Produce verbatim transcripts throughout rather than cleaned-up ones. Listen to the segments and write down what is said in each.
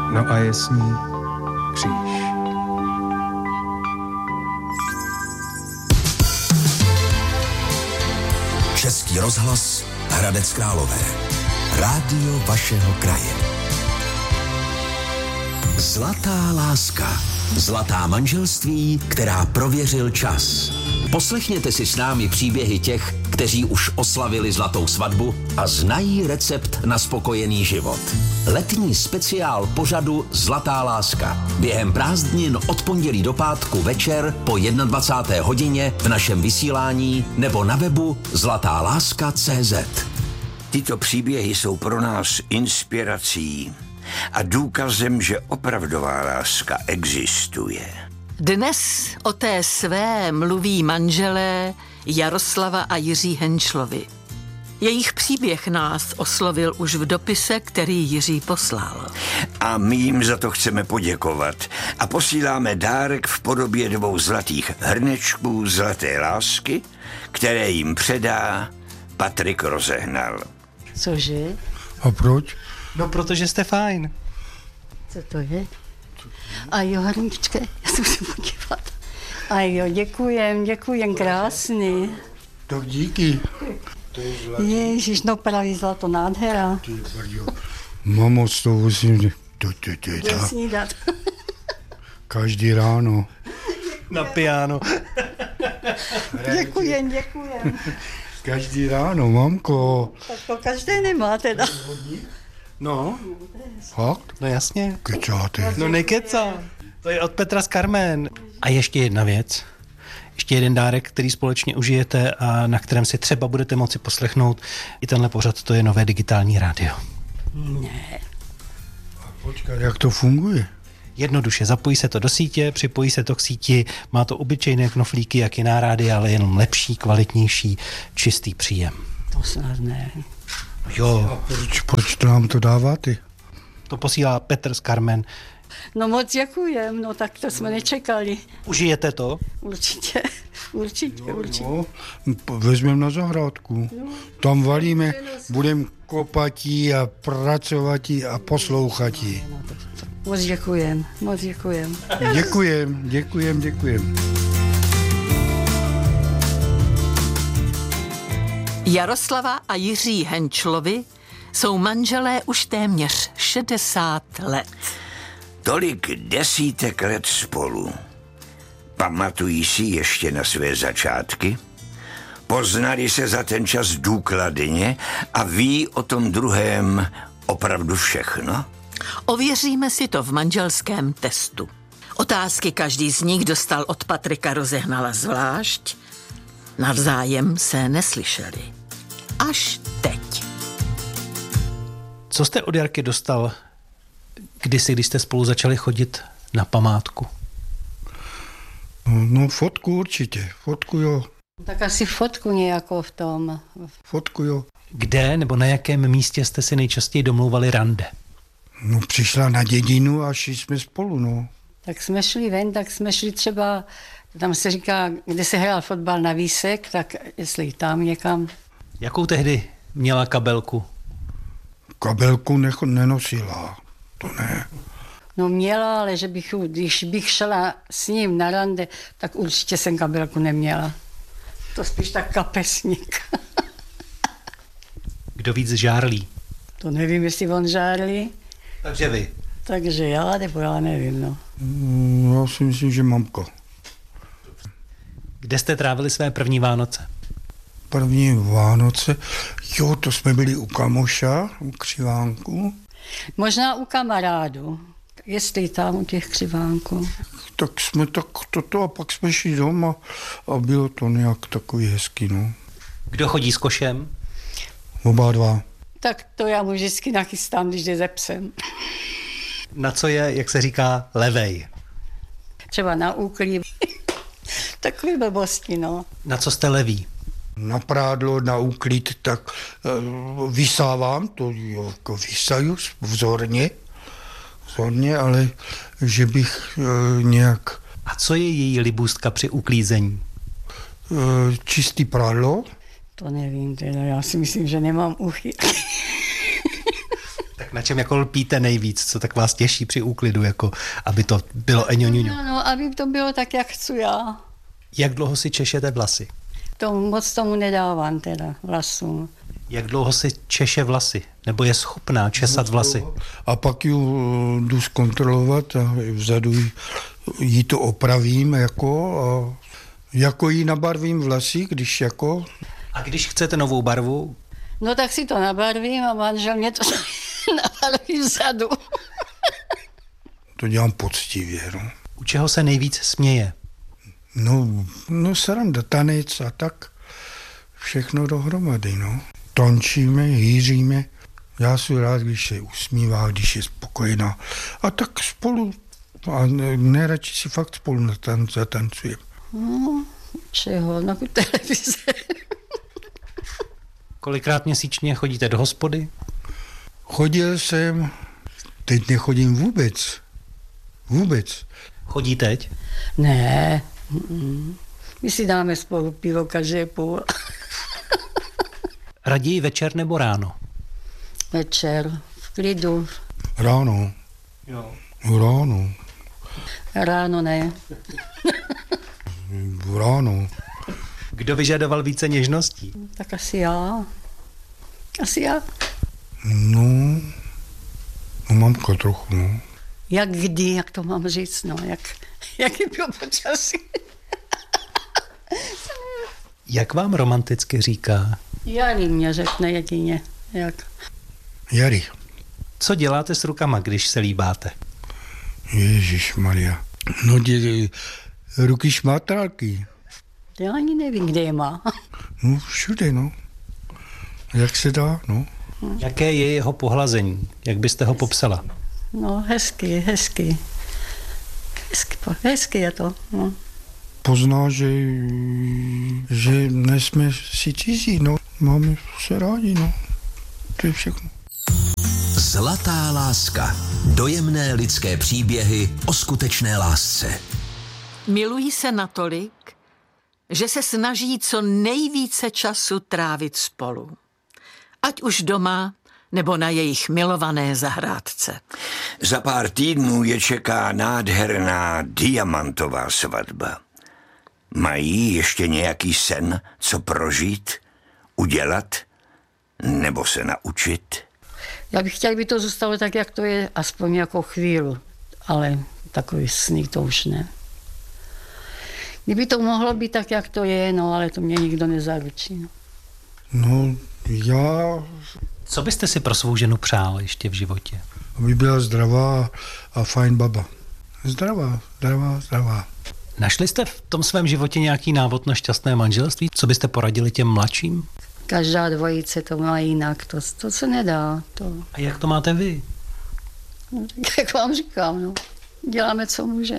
No a je s ní kříž. Český rozhlas Hradec Králové. Rádio vašeho kraje. Zlatá láska. Zlatá manželství, která prověřil čas. Poslechněte si s námi příběhy těch, kteří už oslavili zlatou svatbu a znají recept na spokojený život. Letní speciál pořadu Zlatá láska. Během prázdnin od pondělí do pátku večer po dvacáté první hodině v našem vysílání nebo na webu zlatá láska tečka cé zet. Tyto příběhy jsou pro nás inspirací a důkazem, že opravdová láska existuje. Dnes o té své mluví manželé Jaroslava a Jiří Henčlovi. Jejich příběh nás oslovil už v dopise, který Jiří poslal. A my jim za to chceme poděkovat a posíláme dárek v podobě dvou zlatých hrnečků zlaté lásky, které jim předá Patrik Rozehnal. Cože? A proč? No, protože jste fajn. Co to je? A jo, hrničke, já se musím podívat. A jo, děkujem, děkujem, krásný. Tak díky. Ježiš, no právě zlato, nádhera. Mamo, s tou musím snídat. Každý ráno. Na piano. Děkujem, děkujem. Každý ráno, mamko. Tak to každý nemá teda. No, Fakt? no jasně. Kecáte. No nekeca. To je od Petra z Carmen. A ještě jedna věc. Ještě jeden dárek, který společně užijete a na kterém si třeba budete moci poslechnout i tenhle pořad, to je nové digitální rádio. Ne. A počkat, jak to funguje? Jednoduše, zapojí se to do sítě, připojí se to k síti, má to obyčejné knoflíky, jak jiná rádia, ale jenom lepší, kvalitnější, čistý příjem. To snad ne. Jo. A proč, proč to nám to dáváte? To posílá Petr z Carmen. No moc děkujem, no tak to jsme nečekali. Užijete to? Určitě, určitě, určitě. No, vezmeme na zahrádku. Tam valíme, budeme kopatí a pracovatí a poslouchatí. Moc děkujem, moc děkujem. Děkujem, děkujem, děkujem. Jaroslava a Jiří Henčlovi jsou manželé už téměř šedesát let. Tolik desítek let spolu. Pamatují si ještě na své začátky? Poznali se za ten čas důkladně a ví o tom druhém opravdu všechno? Ověříme si to v manželském testu. Otázky každý z nich dostal od Patrika Rozehnala zvlášť. Navzájem se neslyšeli. Až teď. Co jste od Jarky dostal kdysi, když jste spolu začali chodit na památku? No fotku určitě, fotku jo. Tak asi fotku nějakou v tom. Fotku jo. Kde nebo na jakém místě jste si nejčastěji domlouvali rande? No přišla na dědinu a šli jsme spolu, no. Tak jsme šli ven, tak jsme šli třeba, tam se říká, kde se hrál fotbal na Výsek, tak jestli tam někam. Jakou tehdy měla kabelku? Kabelku nech- nenosila, to ne. No měla, ale že bych, když bych šla s ním na rande, tak určitě jsem kabelku neměla. To spíš tak kapesník. Kdo víc žárlí? To nevím, jestli on žárlí. Takže vy. Takže já, nebo já nevím, no. Mm, já si myslím, že mamka. Kde jste trávili své první Vánoce? První Vánoce, jo, to jsme byli u kamoša, u Křivánku. Možná u kamarádu, jestli tam u těch Křivánků. Tak jsme tak toto a pak jsme šli doma a bylo to nějak takový hezký, no. Kdo chodí s košem? Oba dva. Tak to já mu vždycky nachystám, když jde ze psem. Na co je, jak se říká, levej? Třeba na úklid. Takový blbosti, no. Na co jste leví? Na prádlo, na úklid, tak uh, vysávám, to jo, jako vysaju vzorně, vzorně, ale že bych uh, nějak... A co je její libůstka při uklízení? Uh, čistý prádlo. To nevím, teda já si myslím, že nemám uchy. Tak Tak na čem jako lpíte nejvíc, co tak vás těší při úklidu, jako aby to bylo eňoňuňo? No, no, aby to bylo tak, jak chci já. Jak dlouho si češete vlasy? Tomu, moc tomu nedávám teda vlasům. Jak dlouho si češe vlasy? Nebo je schopná česat vlasy? A pak ji jdu zkontrolovat a vzadu jí to opravím jako a jako jí nabarvím vlasy, když jako... A když chcete novou barvu? No tak si to nabarvím a manžel mě to nabarví vzadu. To dělám poctivě, no. U čeho se nejvíc směje? No, no sranda, tanec a tak. Všechno dohromady, no. Tančíme, hýříme. Já jsem rád, když se usmívá, když je spokojená. A tak spolu, a nejradši si fakt spolu zatancujeme. No, čeho? No, televize. Kolikrát měsíčně chodíte do hospody? Chodil jsem, teď nechodím vůbec. Vůbec. Chodí teď? Ne, mm, my si dáme spolu pivo každé půl. Raději večer nebo ráno? Večer, v klidu. Ráno. Jo. Ráno. Ráno ne. Ráno. Kdo vyžadoval více něžností? Tak asi já. Asi já. No, no mamka trochu, no. Jak kdy, jak to mám říct, no, jak, jaký bylo počasí. Jak vám romanticky říká? Jari mě řekne jedině, jak. Jari. Co děláte s rukama, když se líbáte? Ježišmarja. No dě, ruky šmátrálky. Já ani nevím, kde je má. No všude, no. Jak se dá, no. Jaké je jeho pohlazení? Jak byste ho popsala? No, hezky, hezky. Hezky, hezky je to, no. Pozná, že, že nejsme si cizí, no. Máme se rádi, no. To je všechno. Zlatá láska. Dojemné lidské příběhy o skutečné lásce. Milují se natolik, že se snaží co nejvíce času trávit spolu. Ať už doma, nebo na jejich milované zahrádce. Za pár týdnů je čeká nádherná diamantová svatba. Mají ještě nějaký sen, co prožít, udělat nebo se naučit? Já bych chtěl, aby to zůstalo tak, jak to je, aspoň jako chvíli, ale takový sny to už ne. Kdyby to mohlo být tak, jak to je, no, ale to mě nikdo nezaručí. No, no já... Co byste si pro svou ženu přál ještě v životě? Aby byla zdravá a fajn baba. Zdravá, zdravá, zdravá. Našli jste v tom svém životě nějaký návod na šťastné manželství? Co byste poradili těm mladším? každá dvojice to má jinak, to, to se nedá. To. A jak to máte vy? No, tak jak vám říkám, no, děláme, co může.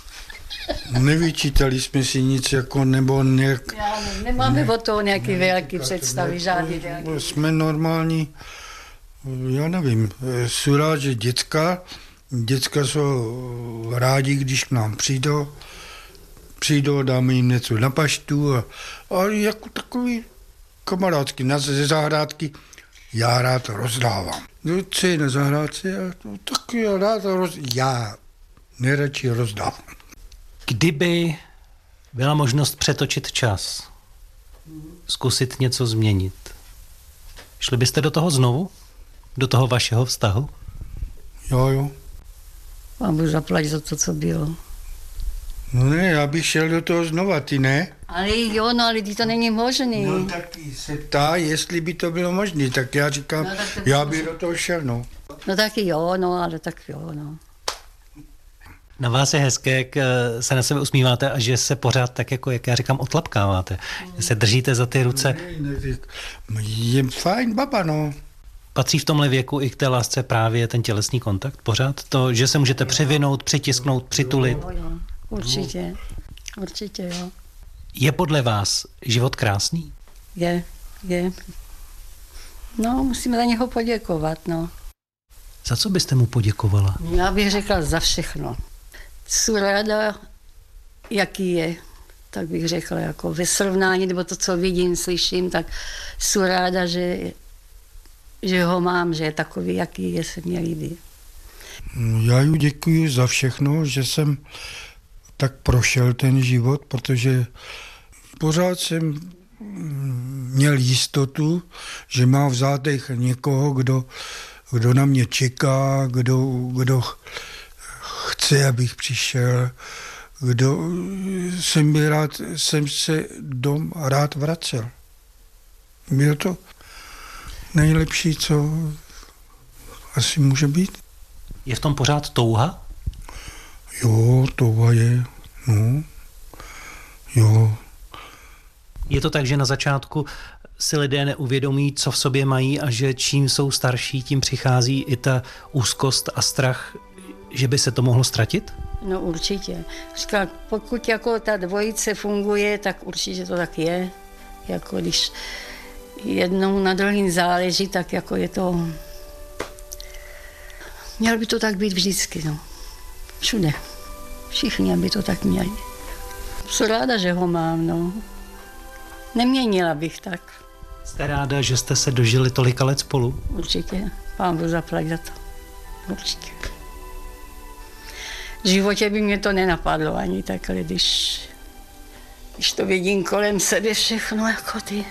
Nevyčítali jsme si nic, jako, nebo nějak... Já ne, nemáme ne, o toho nějaký velký představy, žádný velký. Jsme normální, já nevím, jsou rád, že děcka, děcka jsou rádi, když k nám přijdou, přijdou, dáme jim něco na paštu a, a jako takový kamarádský, na ze zahrádky, já rád rozdávám. No, co je na zahrádce, tak já rád rozdávám, já nejradši rozdávám. Kdyby byla možnost přetočit čas, zkusit něco změnit, šli byste do toho znovu? Do toho vašeho vztahu? Jo, jo. Vám budu zaplatit za to, co bylo. No ne, já bych šel do toho znova, ty ne? Ale jo, no ale to není možný. No tak se ptá, jestli by to bylo možné, tak já říkám, no, tak já bych do toho šel, no. No taky jo, no, ale tak jo, no. Na vás je hezké, jak se na sebe usmíváte a že se pořád tak, jako jak já říkám, otlapkáváte. Že se držíte za ty ruce. Je fajn baba, no. Patří v tomhle věku i k té lásce právě ten tělesný kontakt pořád? To, že se můžete přivinout, přitisknout, přitulit? Jo, jo, určitě, určitě, jo. Je podle vás život krásný? Je, je. No, musíme za něho poděkovat, no. Za co byste mu poděkovala? Já bych řekla za všechno. Jsem ráda, jaký je, tak bych řekla, jako ve srovnání, nebo to, co vidím, slyším, tak jsem ráda, že že ho mám, že je takový, jaký je, se mě líbí. Já jí děkuji za všechno, že jsem tak prošel ten život, protože pořád jsem měl jistotu, že má v zádech někoho, kdo, kdo na mě čeká, kdo, kdo chce, abych přišel, kdo jsem by rád, jsem se dom rád vracel. Bylo to nejlepší, co asi může být. Je v tom pořád touha? Jo, touha je, no, jo. Je to tak, že na začátku si lidé neuvědomí, co v sobě mají a že čím jsou starší, tím přichází i ta úzkost a strach, že by se to mohlo ztratit? No určitě. Říkám, pokud jako ta dvojice funguje, tak určitě to tak je. Jako když jednou na druhým záleží, tak jako je to... Měl by to tak být vždycky, no. Všude. Všichni by to tak měli. Jsem ráda, že ho mám, no. Neměnila bych tak. Jste ráda, že jste se dožili tolika let spolu? Určitě. Pán Bůh zaplať za to. Určitě. V životě by mě to nenapadlo ani takhle, když, když to vidím kolem sebe všechno jako ty.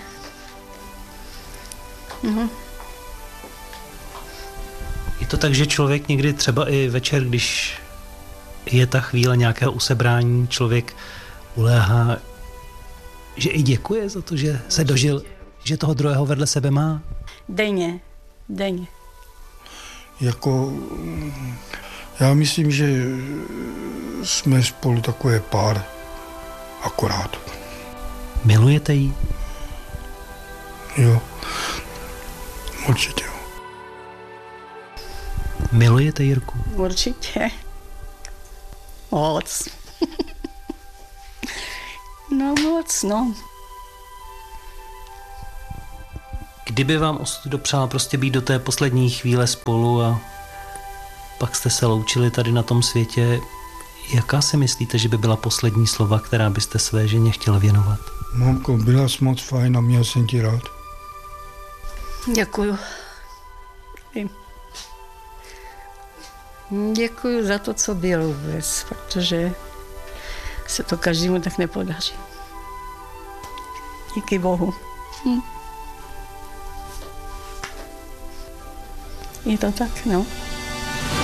Mhm. Je to tak, že člověk někdy třeba i večer, když je ta chvíle nějakého usebrání, člověk uléhá, že i děkuje za to, že se dožil, že toho druhého vedle sebe má? Denně, denně. Jako, já myslím, že jsme spolu takové pár, akorát. Milujete ji? Jo, určitě jo. Milujete Jirku? Určitě. Moc. No moc, no. Kdyby vám osud dopřál prostě být do té poslední chvíle spolu a pak jste se loučili tady na tom světě, jaká si myslíte, že by byla poslední slova, která byste své ženě chtěla věnovat? Mamko, byla jsi moc fajn a měl jsem ti rád. Děkuju. Děkuju za to, co bylo vůbec, protože se to každému tak nepodaří. Díky Bohu. Hm. Je to tak, no.